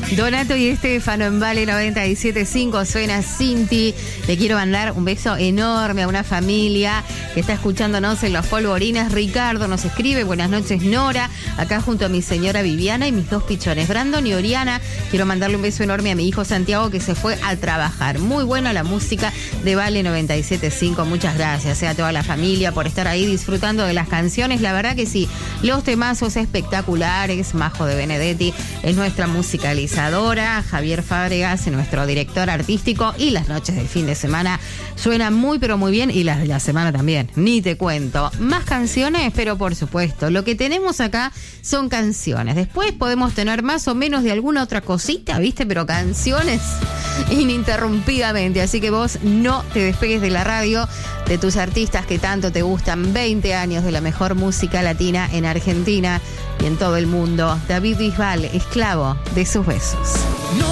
Donato y Estefano en Vale 97.5 suena Cinti. Le quiero mandar un beso enorme a una familia que está escuchándonos en Los Polvorines. Ricardo nos escribe: buenas noches Nora, acá junto a mi señora Viviana y mis dos pichones, Brandon y Oriana. Quiero mandarle un beso enorme a mi hijo Santiago, que se fue a trabajar. Muy buena la música de Vale 97.5. Muchas gracias a toda la familia por estar ahí disfrutando de las canciones. La verdad que sí, los temazos espectaculares. Majo de Benedetti es nuestra musicalizadora, Javier Fábregas, nuestro director artístico, y las noches del fin de semana suenan muy pero muy bien, y las de la semana también, ni te cuento. Más canciones, pero por supuesto, lo que tenemos acá son canciones. Después podemos tener más o menos de alguna otra cosita, ¿viste? Pero canciones ininterrumpidamente, así que vos no te despegues de la radio, de tus artistas que tanto te gustan. 20 años de la mejor música latina en Argentina y en todo el mundo. David Bisbal, esclavo de sus besos. No